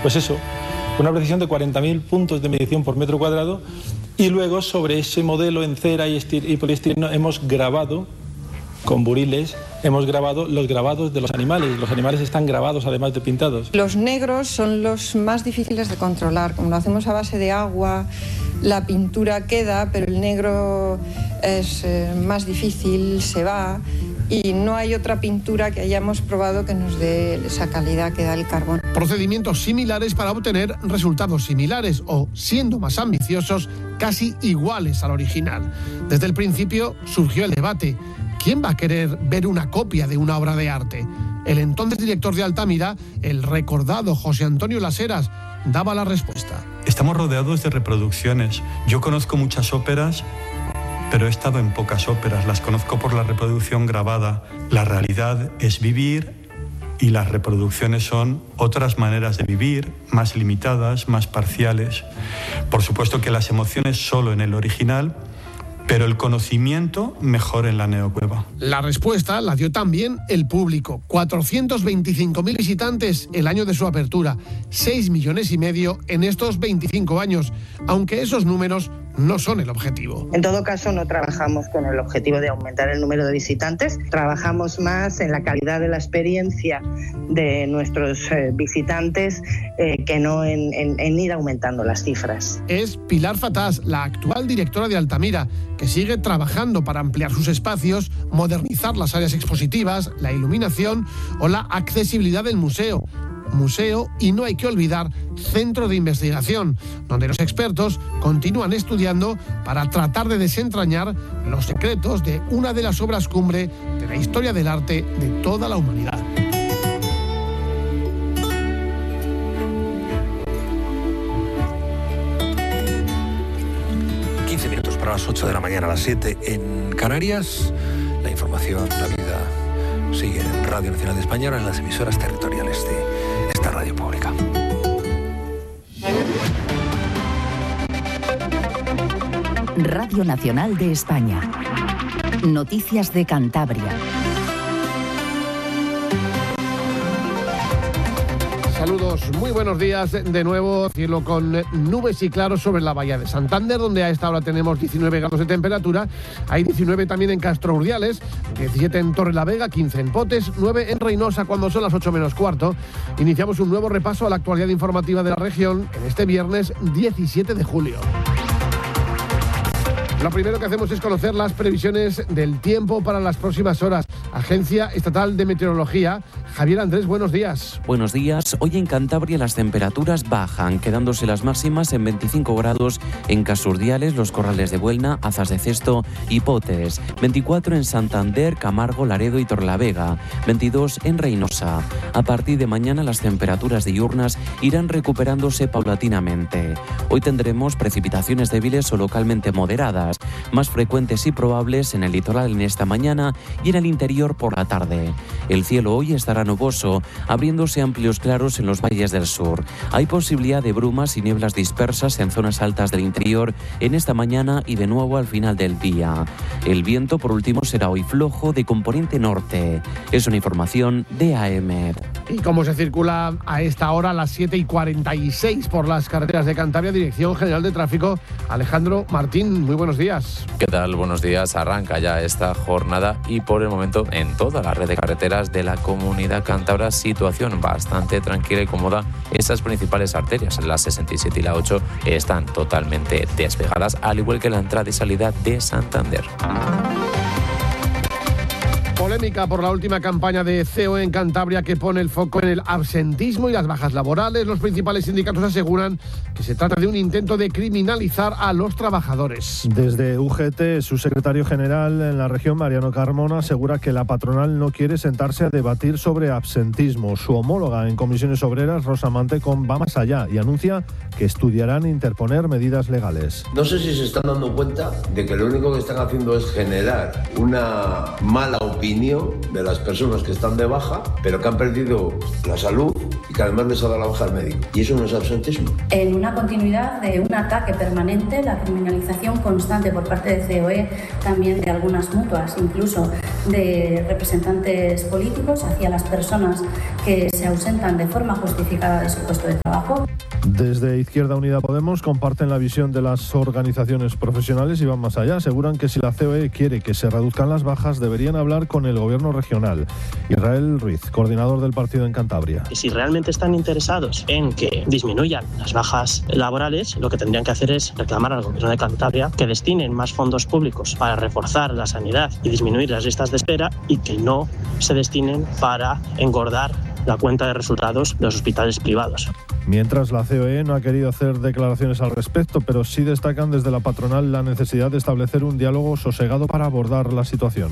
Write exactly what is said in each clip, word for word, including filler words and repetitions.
pues eso, una precisión de cuarenta mil puntos de medición por metro cuadrado, y luego sobre ese modelo en cera y, y poliestireno hemos grabado con buriles, hemos grabado los grabados de los animales. Los animales están grabados además de pintados. Los negros son los más difíciles de controlar. Como lo hacemos a base de agua, la pintura queda, pero el negro es eh, más difícil, se va, y no hay otra pintura que hayamos probado que nos dé esa calidad que da el carbón. Procedimientos similares para obtener resultados similares o, siendo más ambiciosos, casi iguales al original. Desde el principio surgió el debate. ¿Quién va a querer ver una copia de una obra de arte? El entonces director de Altamira, el recordado José Antonio Las Heras, daba la respuesta. Estamos rodeados de reproducciones. Yo conozco muchas óperas, pero he estado en pocas óperas. Las conozco por la reproducción grabada. La realidad es vivir y las reproducciones son otras maneras de vivir, más limitadas, más parciales. Por supuesto que las emociones solo en el original, pero el conocimiento mejor en la neocueva. La respuesta la dio también el público. cuatrocientos veinticinco mil visitantes el año de su apertura, seis millones y medio en estos veinticinco años, aunque esos números no son el objetivo. En todo caso, no trabajamos con el objetivo de aumentar el número de visitantes, trabajamos más en la calidad de la experiencia de nuestros eh, visitantes eh, que no en, en, en ir aumentando las cifras. Es Pilar Fatás, la actual directora de Altamira, que sigue trabajando para ampliar sus espacios, modernizar las áreas expositivas, la iluminación o la accesibilidad del museo. Museo y, no hay que olvidar, centro de investigación, donde los expertos continúan estudiando para tratar de desentrañar los secretos de una de las obras cumbre de la historia del arte de toda la humanidad. quince minutos para las ocho de la mañana, a las siete en Canarias. La información, la vida sigue en Radio Nacional de España, ahora en las emisoras territoriales de esta radio pública. Radio Nacional de España. Noticias de Cantabria. Saludos, muy buenos días de nuevo. Cielo con nubes y claros sobre la bahía de Santander, donde a esta hora tenemos diecinueve grados de temperatura. Hay diecinueve también en Castro Urdiales, diecisiete en Torrelavega, quince en Potes, nueve en Reynosa cuando son las ocho menos cuarto. Iniciamos un nuevo repaso a la actualidad informativa de la región en este viernes diecisiete de julio. Lo primero que hacemos es conocer las previsiones del tiempo para las próximas horas. Agencia Estatal de Meteorología. Javier Andrés, buenos días. Buenos días. Hoy en Cantabria las temperaturas bajan, quedándose las máximas en veinticinco grados en Casurdiales, Los Corrales de Buelna, Azas de Cesto y Potes. veinticuatro en Santander, Camargo, Laredo y Torrelavega. veintidós en Reynosa. A partir de mañana las temperaturas diurnas irán recuperándose paulatinamente. Hoy tendremos precipitaciones débiles o localmente moderadas, más frecuentes y probables en el litoral en esta mañana y en el interior por la tarde. El cielo hoy estará nuboso, abriéndose amplios claros en los valles del sur. Hay posibilidad de brumas y nieblas dispersas en zonas altas del interior en esta mañana y de nuevo al final del día. El viento, por último, será hoy flojo de componente norte. Es una información de A M. ¿Y cómo se circula a esta hora, a las siete y cuarenta y seis, por las carreteras de Cantabria? Dirección General de Tráfico, Alejandro Martín, muy buenos días. ¿Qué tal? Buenos días. Arranca ya esta jornada y por el momento en toda la red de carreteras de la comunidad cántabra situación bastante tranquila y cómoda. Esas principales arterias, la sesenta y siete y la ocho, están totalmente despejadas, al igual que la entrada y salida de Santander. Polémica por la última campaña de C E O en Cantabria, que pone el foco en el absentismo y las bajas laborales. Los principales sindicatos aseguran que se trata de un intento de criminalizar a los trabajadores. Desde U G T, su secretario general en la región, Mariano Carmona, asegura que la patronal no quiere sentarse a debatir sobre absentismo. Su homóloga en comisiones obreras, Rosa Mantecón, va más allá y anuncia que estudiarán interponer medidas legales. No sé si se están dando cuenta de que lo único que están haciendo es generar una mala opinión opinión de las personas que están de baja, pero que han perdido la salud y que además les ha dado la baja al médico. Y eso no es absentismo. En una continuidad de un ataque permanente, la criminalización constante por parte de C O E, también de algunas mutuas, incluso de representantes políticos hacia las personas que se ausentan de forma justificada de su puesto de trabajo. Desde Izquierda Unida Podemos comparten la visión de las organizaciones profesionales y van más allá. Aseguran que si la C O E quiere que se reduzcan las bajas, deberían hablar con el gobierno regional. Israel Ruiz, coordinador del partido en Cantabria. Y si realmente están interesados en que disminuyan las bajas laborales, lo que tendrían que hacer es reclamar al gobierno de Cantabria que destinen más fondos públicos para reforzar la sanidad y disminuir las listas de espera y que no se destinen para engordar la cuenta de resultados de los hospitales privados. Mientras, la C O E no ha querido hacer declaraciones al respecto, pero sí destacan desde la patronal la necesidad de establecer un diálogo sosegado para abordar la situación.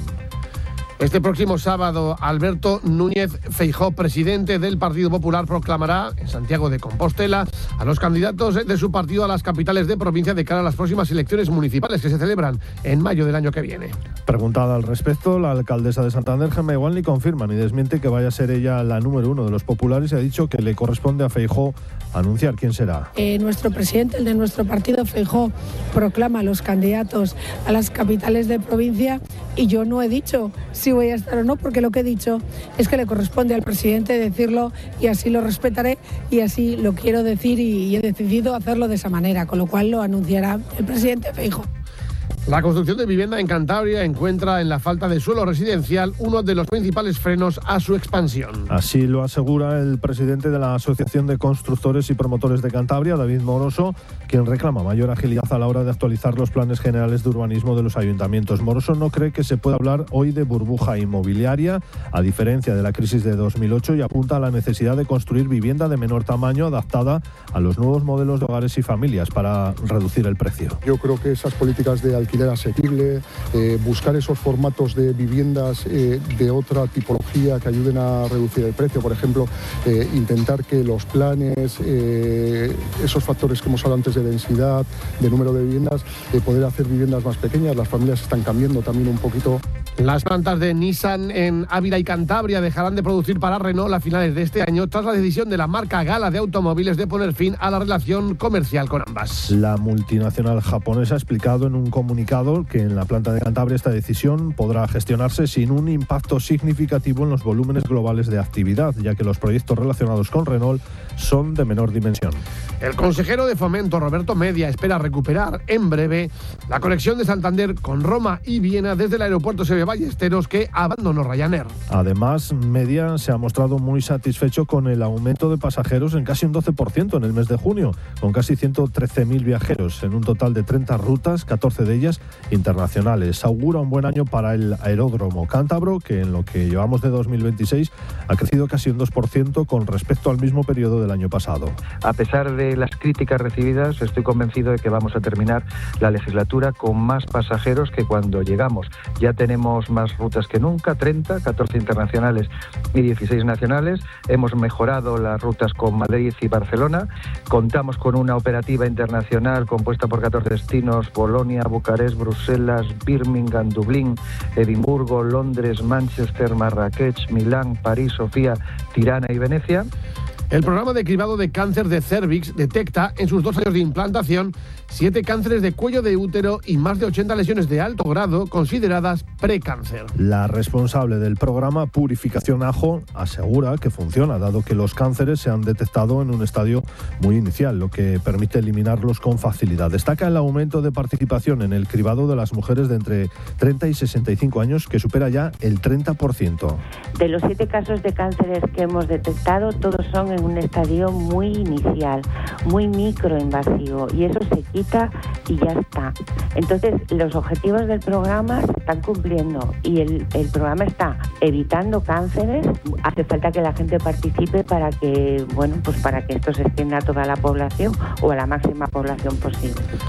Este próximo sábado, Alberto Núñez Feijóo, presidente del Partido Popular, proclamará en Santiago de Compostela a los candidatos de su partido a las capitales de provincia de cara a las próximas elecciones municipales que se celebran en mayo del año que viene. Preguntada al respecto, la alcaldesa de Santander, Gemma Igual, ni confirma ni desmiente que vaya a ser ella la número uno de los populares y ha dicho que le corresponde a Feijóo anunciar quién será. Eh, nuestro presidente, el de nuestro partido, Feijóo, proclama a los candidatos a las capitales de provincia y yo no he dicho si voy a estar o no, porque lo que he dicho es que le corresponde al presidente decirlo y así lo respetaré y así lo quiero decir y, y he decidido hacerlo de esa manera, con lo cual lo anunciará el presidente Feijóo. La construcción de vivienda en Cantabria encuentra en la falta de suelo residencial uno de los principales frenos a su expansión. Así lo asegura el presidente de la Asociación de Constructores y Promotores de Cantabria, David Moroso, quien reclama mayor agilidad a la hora de actualizar los planes generales de urbanismo de los ayuntamientos. Moroso no cree que se pueda hablar hoy de burbuja inmobiliaria, a diferencia de la crisis de dos mil ocho, y apunta a la necesidad de construir vivienda de menor tamaño adaptada a los nuevos modelos de hogares y familias para reducir el precio. Yo creo que esas políticas de alquiler asequible, eh, buscar esos formatos de viviendas eh, de otra tipología que ayuden a reducir el precio, por ejemplo, eh, intentar que los planes, eh, esos factores que hemos hablado antes de densidad, de número de viviendas, eh, poder hacer viviendas más pequeñas. Las familias están cambiando también un poquito. Las plantas de Nissan en Ávila y Cantabria dejarán de producir para Renault a finales de este año tras la decisión de la marca Gala de automóviles de poner fin a la relación comercial con ambas. La multinacional japonesa ha explicado en un comunicado que en la planta de Cantabria esta decisión podrá gestionarse sin un impacto significativo en los volúmenes globales de actividad, ya que los proyectos relacionados con Renault son de menor dimensión. El consejero de Fomento, Roberto Media, espera recuperar en breve la conexión de Santander con Roma y Viena desde el aeropuerto Seve Ballesteros que abandonó Ryanair. Además, Media se ha mostrado muy satisfecho con el aumento de pasajeros en casi un doce por ciento en el mes de junio, con casi ciento trece mil viajeros en un total de treinta rutas, catorce de ellas internacionales. Augura un buen año para el aeródromo cántabro, que en lo que llevamos de dos mil veintiséis ha crecido casi un dos por ciento con respecto al mismo periodo del año pasado. A pesar de las críticas recibidas, estoy convencido de que vamos a terminar la legislatura con más pasajeros que cuando llegamos. Ya tenemos más rutas que nunca, treinta, catorce internacionales y dieciséis nacionales. Hemos mejorado las rutas con Madrid y Barcelona. Contamos con una operativa internacional compuesta por catorce destinos: Bolonia, Bucarest, Bruselas, Birmingham, Dublín, Edimburgo, Londres, Manchester, Marrakech, Milán, París, Sofía, Tirana y Venecia. El programa de cribado de cáncer de cérvix detecta en sus dos años de implantación siete cánceres de cuello de útero y más de ochenta lesiones de alto grado consideradas precáncer. La responsable del programa Purificación Ajo asegura que funciona, dado que los cánceres se han detectado en un estadio muy inicial, lo que permite eliminarlos con facilidad. Destaca el aumento de participación en el cribado de las mujeres de entre treinta y sesenta y cinco años, que supera ya el treinta por ciento. De los siete casos de cánceres que hemos detectado, todos son en un estadio muy inicial, muy microinvasivo, y eso se quita y ya está. Entonces, los objetivos del programa se están cumpliendo y el, el programa está evitando cánceres. Hace falta que la gente participe para que, bueno, pues para que esto se extienda a toda la población o a la máxima población posible.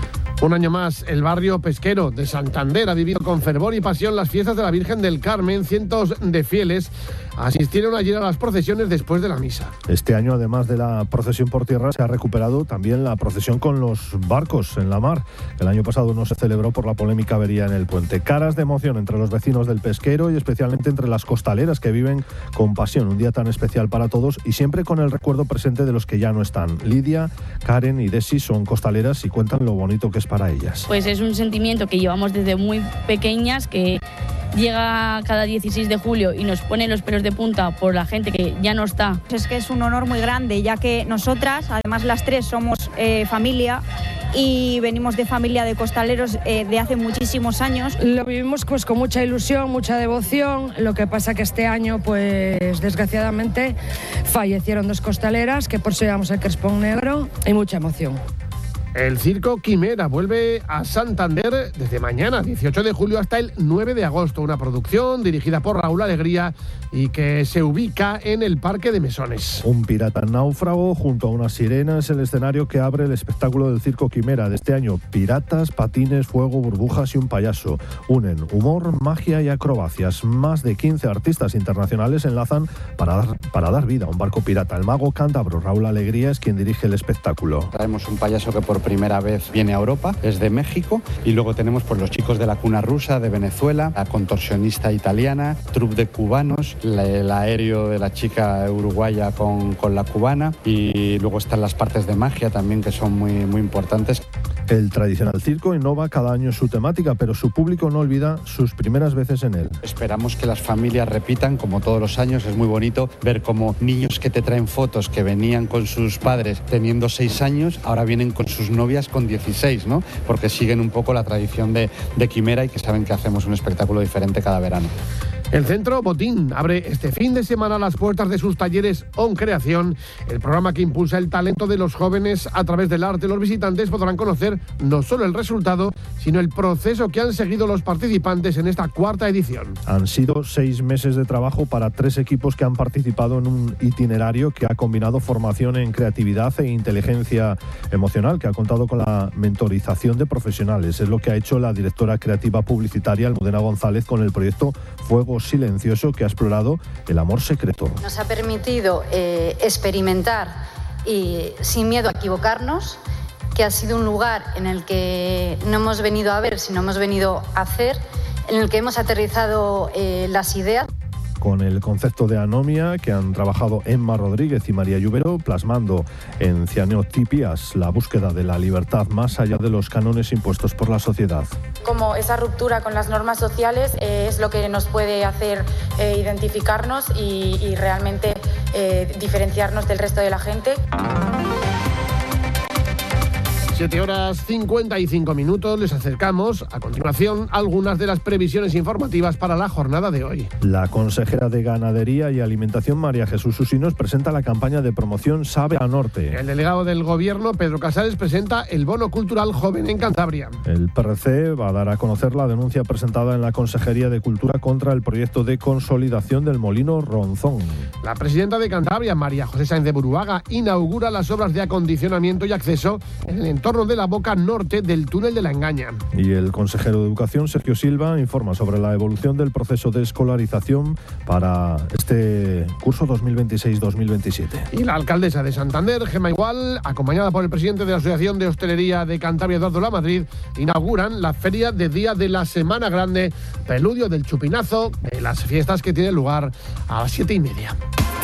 Un año más, el barrio pesquero de Santander ha vivido con fervor y pasión las fiestas de la Virgen del Carmen. Cientos de fieles asistieron ayer a las procesiones después de la misa. Este año, además de la procesión por tierra, se ha recuperado también la procesión con los barcos en la mar. El año pasado no se celebró por la polémica avería en el puente. Caras de emoción entre los vecinos del pesquero y especialmente entre las costaleras que viven con pasión un día tan especial para todos y siempre con el recuerdo presente de los que ya no están. Lidia, Karen y Desi son costaleras y cuentan lo bonito que es para ellas. Pues es un sentimiento que llevamos desde muy pequeñas, que llega cada dieciséis de julio y nos pone los pelos de punta por la gente que ya no está. Es que es un honor muy grande, ya que nosotras, además las tres, somos eh, familia y venimos de familia de costaleros eh, de hace muchísimos años. Lo vivimos pues con mucha ilusión, mucha devoción. Lo que pasa que este año, pues desgraciadamente, fallecieron dos costaleras, que por eso llevamos el crespón negro, y mucha emoción. El Circo Quimera vuelve a Santander desde mañana, dieciocho de julio, hasta el nueve de agosto. Una producción dirigida por Raúl Alegría y que se ubica en el Parque de Mesones. Un pirata náufrago junto a una sirena es el escenario que abre el espectáculo del Circo Quimera de este año. Piratas, patines, fuego, burbujas y un payaso. Unen humor, magia y acrobacias. Más de quince artistas internacionales se enlazan para dar, para dar vida a un barco pirata. El mago cántabro Raúl Alegría es quien dirige el espectáculo. Traemos un payaso que por primera vez viene a Europa, es de México, y luego tenemos pues, los chicos de la cuna rusa, de Venezuela, la contorsionista italiana, troupe de cubanos, la, el aéreo de la chica uruguaya con, con la cubana, y luego están las partes de magia también que son muy, muy importantes. El tradicional circo innova cada año su temática, pero su público no olvida sus primeras veces en él. Esperamos que las familias repitan, como todos los años. Es muy bonito ver cómo niños que te traen fotos que venían con sus padres teniendo seis años, ahora vienen con sus novias con dieciséis, ¿no? Porque siguen un poco la tradición de, de Quimera y que saben que hacemos un espectáculo diferente cada verano. El Centro Botín abre este fin de semana las puertas de sus talleres On Creación, el programa que impulsa el talento de los jóvenes a través del arte. Los visitantes podrán conocer no solo el resultado, sino el proceso que han seguido los participantes en esta cuarta edición. Han sido seis meses de trabajo para tres equipos que han participado en un itinerario que ha combinado formación en creatividad e inteligencia emocional, que ha contado con la mentorización de profesionales. Es lo que ha hecho la directora creativa publicitaria Almudena González con el proyecto Fuego Silencioso, que ha explorado el amor secreto. Nos ha permitido eh, experimentar y sin miedo a equivocarnos, que ha sido un lugar en el que no hemos venido a ver, sino hemos venido a hacer, en el que hemos aterrizado eh, las ideas. Con el concepto de anomia que han trabajado Emma Rodríguez y María Lluvero, plasmando en Cianotipias la búsqueda de la libertad más allá de los cánones impuestos por la sociedad. Como esa ruptura con las normas sociales eh, es lo que nos puede hacer eh, identificarnos y, y realmente eh, diferenciarnos del resto de la gente. siete horas cincuenta y cinco minutos, les acercamos a continuación algunas de las previsiones informativas para la jornada de hoy. La consejera de Ganadería y Alimentación, María Jesús Usinos, presenta la campaña de promoción Sabe a Norte. El delegado del Gobierno, Pedro Casares, presenta el Bono Cultural Joven en Cantabria. El P R C va a dar a conocer la denuncia presentada en la Consejería de Cultura contra el proyecto de consolidación del Molino Ronzón. La presidenta de Cantabria, María José Sáenz de Buruaga, inaugura las obras de acondicionamiento y acceso en el entorno de la boca norte del túnel de la Engaña. Y el consejero de Educación, Sergio Silva, informa sobre la evolución del proceso de escolarización para este curso dos mil veintiséis dos mil veintisiete. Y la alcaldesa de Santander, Gemma Igual, acompañada por el presidente de la Asociación de Hostelería de Cantabria, Eduardo Lamadrid, inauguran la feria de Día de la Semana Grande, preludio del chupinazo de las fiestas que tienen lugar a las siete y media.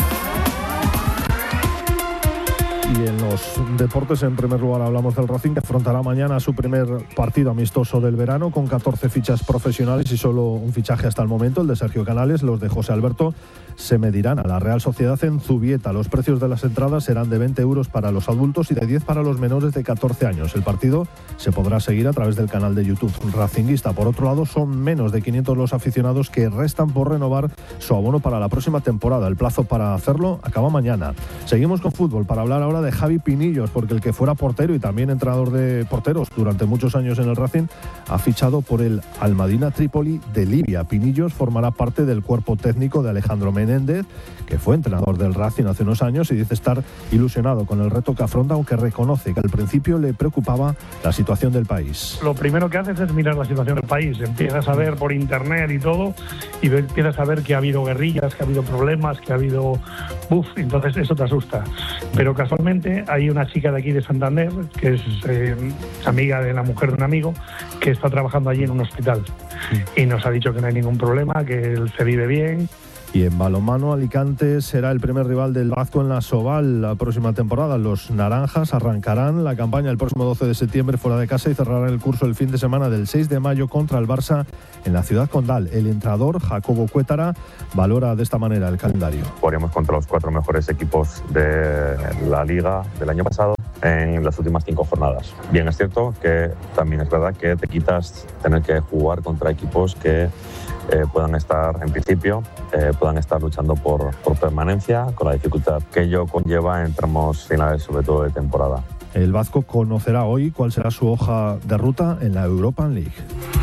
Y en los deportes, en primer lugar, hablamos del Racing, que afrontará mañana su primer partido amistoso del verano con catorce fichas profesionales y solo un fichaje hasta el momento, el de Sergio Canales. Los de José Alberto se medirán a la Real Sociedad en Zubieta. Los precios de las entradas serán de veinte euros para los adultos y de diez para los menores de catorce años. El partido se podrá seguir a través del canal de YouTube Racinguista. Por otro lado, son menos de quinientos los aficionados que restan por renovar su abono para la próxima temporada. El plazo para hacerlo acaba mañana. Seguimos con fútbol para hablar ahora figura de Javi Pinillos, porque el que fuera portero y también entrenador de porteros durante muchos años en el Racing ha fichado por el Al-Madina Trípoli de Libia. Pinillos formará parte del cuerpo técnico de Alejandro Menéndez, que fue entrenador del Racing hace unos años y dice estar ilusionado con el reto que afronta, aunque reconoce que al principio le preocupaba la situación del país. Lo primero que haces es mirar la situación del país, empiezas a ver por internet y todo, y empiezas a ver que ha habido guerrillas, que ha habido problemas, que ha habido... Uf, entonces eso te asusta. Pero casualmente hay una chica de aquí de Santander, que es eh, amiga de la mujer de un amigo, que está trabajando allí en un hospital. Y nos ha dicho que no hay ningún problema, que él se vive bien. Y en balonmano, Alicante será el primer rival del Vasco en la Soval la próxima temporada. Los naranjas arrancarán la campaña el próximo doce de septiembre fuera de casa y cerrarán el curso el fin de semana del seis de mayo contra el Barça en la ciudad condal. El entrenador, Jacobo Cuétara, valora de esta manera el calendario. Jugaríamos contra los cuatro mejores equipos de la Liga del año pasado en las últimas cinco jornadas. Bien, es cierto que también es verdad que te quitas tener que jugar contra equipos que eh, puedan estar, en principio, eh, puedan estar luchando por, por permanencia, con la dificultad que ello conlleva en tramos finales, sobre todo de temporada. El Vasco conocerá hoy cuál será su hoja de ruta en la Europa League.